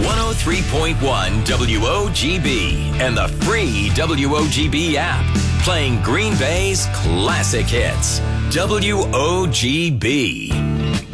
103.1 WOGB and the free WOGB app. Playing Green Bay's classic hits. WOGB.